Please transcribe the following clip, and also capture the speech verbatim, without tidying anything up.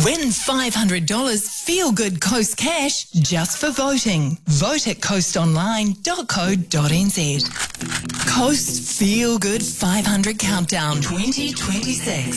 Win five hundred dollars Feel Good Coast cash just for voting. Vote at coast online dot co dot n z. Coast Feel Good five hundred Countdown twenty twenty-six.